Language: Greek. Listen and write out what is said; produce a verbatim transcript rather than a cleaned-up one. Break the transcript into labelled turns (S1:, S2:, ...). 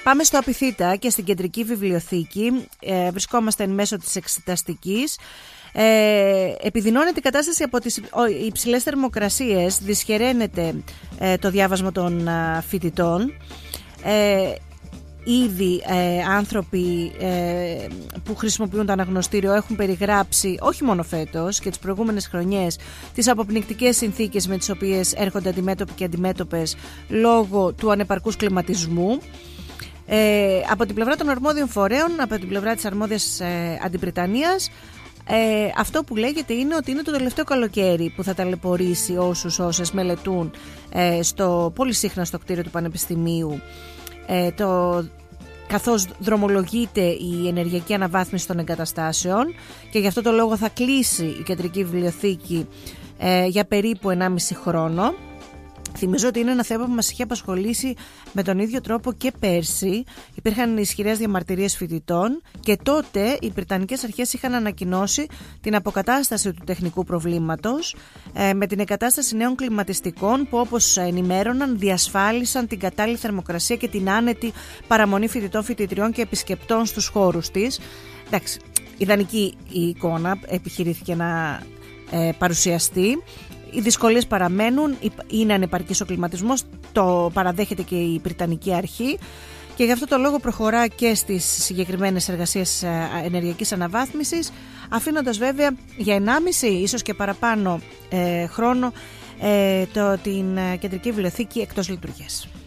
S1: Πάμε στο Απιθύτα και στην Κεντρική Βιβλιοθήκη. Ε, βρισκόμαστε εν μέσω της εξεταστικής. Ε, επιδεινώνεται η κατάσταση από τις υψηλές θερμοκρασίες, δυσχεραίνεται ε, το διάβασμα των α, φοιτητών. Ε, Ήδη ε, άνθρωποι ε, που χρησιμοποιούν το αναγνωστήριο έχουν περιγράψει, όχι μόνο φέτος και τις προηγούμενες χρονιές, τις αποπνικτικές συνθήκες με τις οποίες έρχονται αντιμέτωποι και αντιμέτωπες λόγω του ανεπαρκούς κλιματισμού. Ε, από την πλευρά των αρμόδιων φορέων, από την πλευρά της αρμόδιας ε, Αντιπριτανίας, ε, αυτό που λέγεται είναι ότι είναι το τελευταίο καλοκαίρι που θα ταλαιπωρήσει όσους όσες μελετούν ε, στο πολυσύχναστο κτίριο του Πανεπιστημίου, ε, το, καθώς δρομολογείται η ενεργειακή αναβάθμιση των εγκαταστάσεων, και γι' αυτό το λόγο θα κλείσει η Κεντρική Βιβλιοθήκη ε, για περίπου ενάμιση χρόνο. Θυμίζω ότι είναι ένα θέμα που μας είχε απασχολήσει με τον ίδιο τρόπο και πέρσι. Υπήρχαν ισχυρές διαμαρτυρίες φοιτητών και τότε οι Βρετανικές αρχές είχαν ανακοινώσει την αποκατάσταση του τεχνικού προβλήματος ε, με την εγκατάσταση νέων κλιματιστικών που, όπως ενημέρωναν, διασφάλισαν την κατάλληλη θερμοκρασία και την άνετη παραμονή φοιτητών, φοιτητριών και επισκεπτών στους χώρους της. Εντάξει, ιδανική η εικόνα επιχειρήθηκε να ε, παρουσιαστεί. Οι δυσκολίες παραμένουν, είναι ανεπαρκής ο κλιματισμός, το παραδέχεται και η Βρετανική Αρχή, και γι' αυτό το λόγο προχωρά και στις συγκεκριμένες εργασίες ενεργειακής αναβάθμισης, αφήνοντας βέβαια για ενάμιση, ίσως και παραπάνω ε, χρόνο, ε, το, την Κεντρική Βιβλιοθήκη εκτός λειτουργίας.